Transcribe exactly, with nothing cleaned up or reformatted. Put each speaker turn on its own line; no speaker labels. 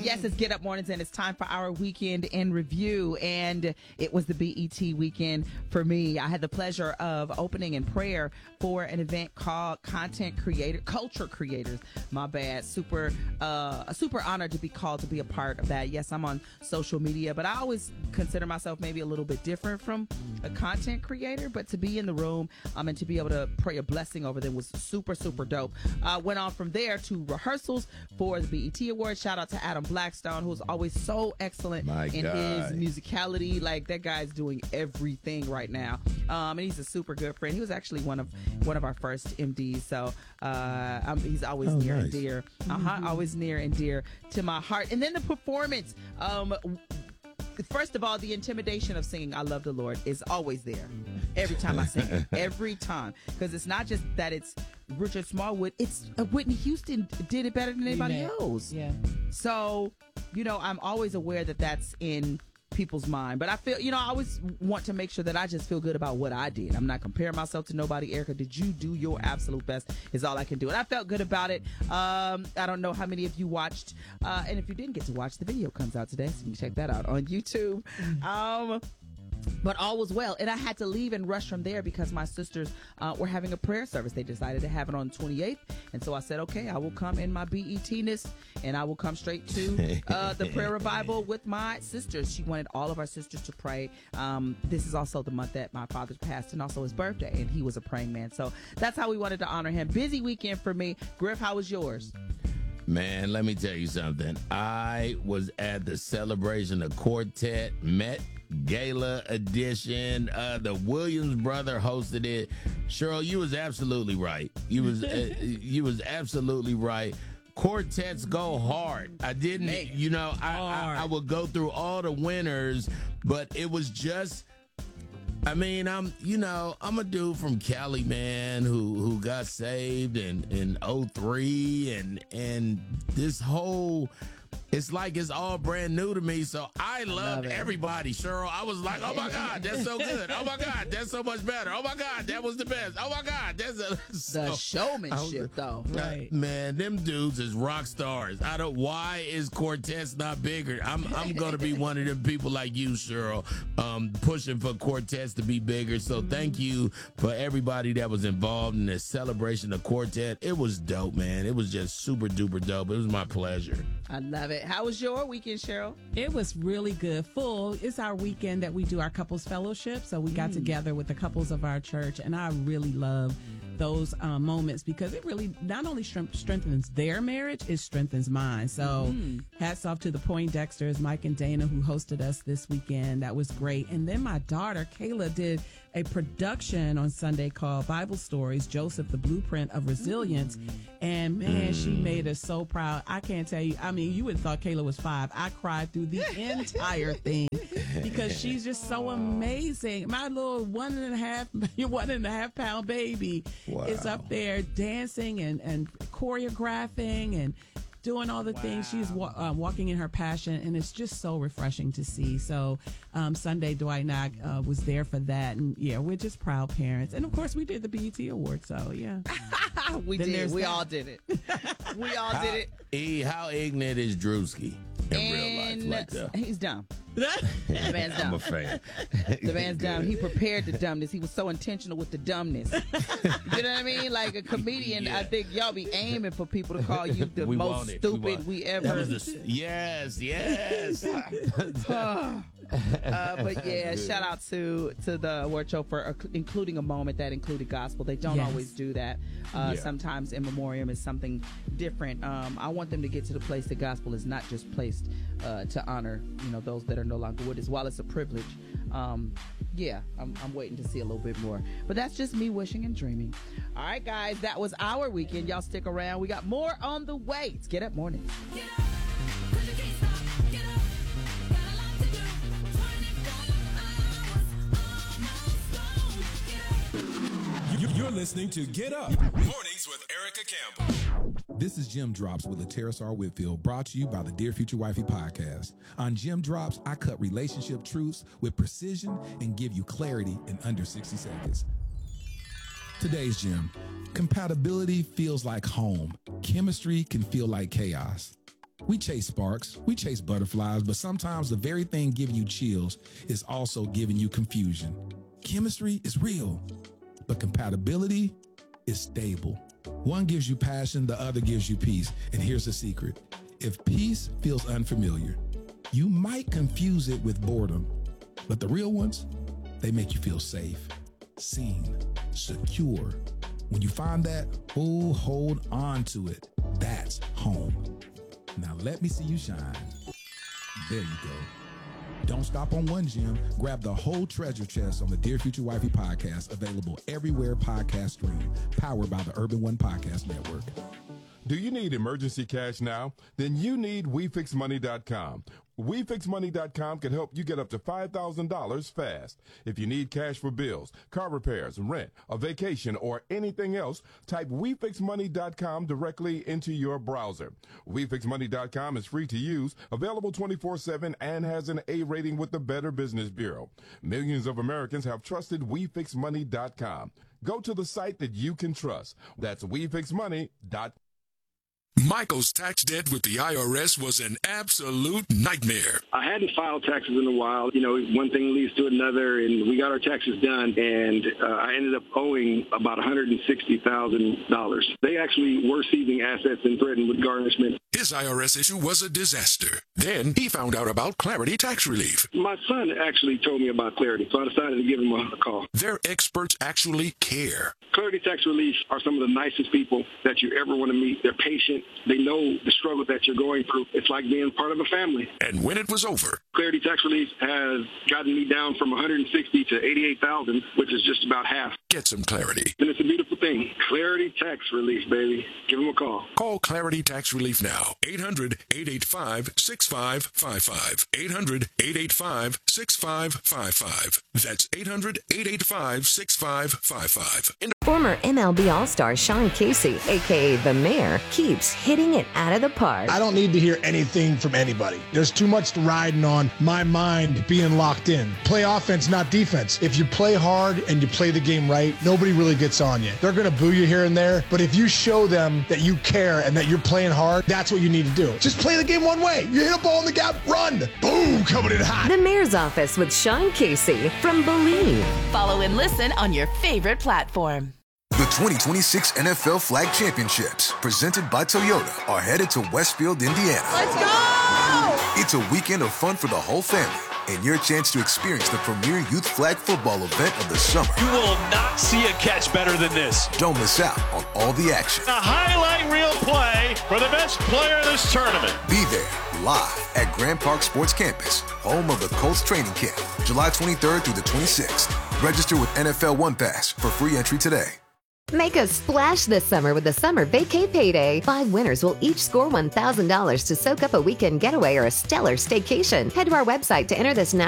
Yes, it's Get Up Mornings, and it's time for our weekend in review. And it was the B E T weekend for me. I had the pleasure of opening in prayer for an event called Content Creator, Culture Creators. My bad. Super, uh, super honored to be called to be a part of that. Yes, I'm on social media, but I always consider myself maybe a little bit different from a content creator. But to be in the room um, and to be able to pray a blessing over them was super, super dope. Uh, went on from there to rehearsals for the B E T Awards. Shout out to Adam Blackstone, who's always so excellent
My
in
guy.
his musicality. Like, that guy's doing everything right now. Um, and he's a super good friend. He was actually one of one of our first M Ds. So uh, um, he's always
Oh,
near
nice.
and dear. Uh-huh, always near and dear to my heart. And then the performance. Um, First of all, the intimidation of singing I Love the Lord is always there. Every time I sing it. Every time. Because it's not just that it's Richard Smallwood. It's uh, Whitney Houston did it better than anybody
Yeah.
else.
Yeah.
So, you know, I'm always aware that that's in people's mind. But I feel, you know, I always want to make sure that I just feel good about what I did. I'm not comparing myself to nobody. Erica, did you do your absolute best is all I can do. And I felt good about it. Um, I don't know how many of you watched. Uh, and if you didn't get to watch, the video comes out today. So you can check that out on YouTube. Um, But all was well. And I had to leave and rush from there because my sisters uh, were having a prayer service. They decided to have it on the twenty-eighth. And so I said, okay, I will come in my B E T-ness and I will come straight to uh, the prayer revival with my sisters. She wanted all of our sisters to pray. Um, this is also the month that my father passed and also his birthday. And he was a praying man. So that's how we wanted to honor him. Busy weekend for me. Griff, how was yours?
Man, let me tell you something. I was at the celebration of Quartet Met Gala edition. Uh, the Williams brother hosted it. Cheryl, you was absolutely right. You was uh, you was absolutely right. Quartets go hard. I didn't, you know, I, I I would go through all the winners, but it was just. I mean, I'm, you know, I'm a dude from Cali, man, who who got saved in in oh three, and and this whole, it's like it's all brand new to me. So I loved
Love it.
everybody, Cheryl. I was like, oh my God, that's so good. Oh my God, that's so much better. Oh my God, that was the best. Oh my God, that's a, so,
The showmanship,
I
though.
Right.
Man, them dudes is rock stars. I don't. Why is Quartet's not bigger? I'm I'm gonna be one of them people like you, Cheryl, um, pushing for Quartet's to be bigger. So thank you for everybody that was involved in this celebration of Quartet. It was dope, man. It was just super duper dope. It was my pleasure.
I love it. How was your weekend, Cheryl?
It was really good. Full. It's our weekend that we do our couples fellowship. So we got together with the couples of our church, and I really love those um, moments because it really not only strength- strengthens their marriage, it strengthens mine. So hats off to the Poindexters, Mike and Dana, who hosted us this weekend. That was great. And then my daughter, Kayla, did a production on Sunday called Bible Stories, Joseph, the Blueprint of Resilience. And man, she made us so proud. I can't tell you. I mean, you would have thought Kayla was five. I cried through the entire thing because she's just so amazing. My little one and a half, one and a half pound baby
Wow.
is up there dancing and, and choreographing and doing all the things. She's wa- uh, walking in her passion, and it's just so refreshing to see. So um, Sunday, Dwight and I uh, was there for that, and yeah, we're just proud parents. And of course, we did the B E T Award, so yeah.
we
Then
did.
there's
We
that.
all did it. We all
How,
did it.
E, how ignorant is Drewski in
And
real life? Like that?
he's dumb. The man's
I'm
dumb.
a fan.
The man's dumb. He prepared the dumbness. He was so intentional with the dumbness. You know what I mean? Like a comedian,
Yeah.
I think y'all be aiming for people to call you the
We
most
want it.
stupid
want-
we,
That
ever.
was the, yes, yes.
uh, but yeah, shout out to to the award show for uh, including a moment that included gospel. They don't
Yes.
always do that. Uh,
Yeah.
Sometimes in memoriam is something different. Um, I want them to get to the place that gospel is not just placed uh, to honor, you know, those that are no longer with us. While it's a privilege, um, yeah, I'm, I'm waiting to see a little bit more. But that's just me wishing and dreaming. All right, guys, that was our weekend. Y'all stick around. We got more on the way. It's Get Up Mornings.
Get up, 'cause you can't stop. Get up, got a lot to do. twenty-four hours, almost gone. Get up.
You- You're listening to Get Up Mornings with Erica Campbell. This is Jim Drops with Latera R. Whitfield, brought to you by the Dear Future Wifey podcast. On Jim Drops, I cut relationship truths with precision and give you clarity in under sixty seconds. Today's Jim. Compatibility feels like home. Chemistry can feel like chaos. We chase sparks, we chase butterflies, but sometimes the very thing giving you chills is also giving you confusion. Chemistry is real, but compatibility is stable. One gives you passion, the other gives you peace. And here's the secret. If peace feels unfamiliar, you might confuse it with boredom, but the real ones, they make you feel safe, seen, secure. When you find that, oh, hold on to it. That's home. Now let me see you shine. There you go. Don't stop on one gem. Grab the whole treasure chest on the Dear Future Wifey podcast, available everywhere podcasts stream, powered by the Urban One Podcast Network.
Do you need emergency cash now? Then you need we fix money dot com. we fix money dot com can help you get up to five thousand dollars fast. If you need cash for bills, car repairs, rent, a vacation, or anything else, type we fix money dot com directly into your browser. we fix money dot com is free to use, available twenty-four seven, and has an A rating with the Better Business Bureau. Millions of Americans have trusted we fix money dot com. Go to the site that you can trust. That's we fix money dot com.
Michael's tax debt with the I R S was an absolute nightmare.
I hadn't filed taxes in a while. You know, one thing leads to another, and we got our taxes done, and uh, I ended up owing about one hundred sixty thousand dollars. They actually were seizing assets and threatened with garnishment.
His I R S issue was a disaster. Then he found out about Clarity Tax Relief.
My son actually told me about Clarity, so I decided to give him a, a call.
Their experts actually care.
Clarity Tax Relief are some of the nicest people that you ever want to meet. They're patient. They know the struggle that you're going through. It's like being part of a family.
And when it was over,
Clarity Tax Relief has gotten me down from one hundred sixty to eighty-eight thousand, which is just about half.
Get some clarity.
And it's a beautiful thing. Clarity Tax Relief, baby. Give them a call.
Call Clarity Tax Relief now. eight hundred, eight eight five, six five five five. eight hundred, eight eight five, six five five five. That's eight hundred, eight eight five, six five five five.
Former M L B All-Star Sean Casey, a k a. The Mayor, keeps hitting it out of the park.
I don't need to hear anything from anybody. There's too much riding on my mind being locked in. Play offense, not defense. If you play hard and you play the game right, nobody really gets on you. They're going to boo you here and there, but if you show them that you care and that you're playing hard, that's what you need to do. Just play the game one way. You hit a ball in the gap, run. Boom, coming in hot.
The Mayor's Office with Sean Casey from Believe.
Follow and listen on your favorite platform.
The twenty twenty-six N F L Flag Championships, presented by Toyota, are headed to Westfield, Indiana.
Let's go!
It's a weekend of fun for the whole family and your chance to experience the premier youth flag football event of the summer.
You will not see a catch better than this.
Don't miss out on all the action.
A highlight reel play for the best player in this tournament.
Be there live at Grand Park Sports Campus, home of the Colts training camp, July twenty-third through the twenty-sixth. Register with N F L One Pass for free entry today.
Make a splash this summer with the Summer Vacay Payday. Five winners will each score one thousand dollars to soak up a weekend getaway or a stellar staycation. Head to our website to enter this